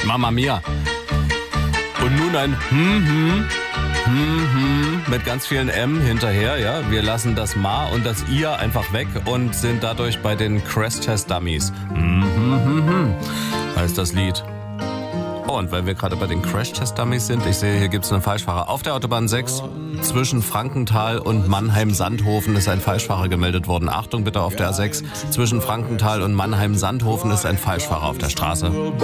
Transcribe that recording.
Mama Mia. Und nun ein mit ganz vielen M hinterher, ja. Wir lassen das Ma und das Ihr einfach weg und sind dadurch bei den Crash Test Dummies. Heißt das Lied. Oh, und weil wir gerade bei den Crash Test Dummies sind, ich sehe, hier gibt es einen Falschfahrer. Auf der Autobahn 6 zwischen Frankenthal und Mannheim-Sandhofen ist ein Falschfahrer gemeldet worden. Achtung bitte auf der A6. Zwischen Frankenthal und Mannheim-Sandhofen ist ein Falschfahrer auf der Straße.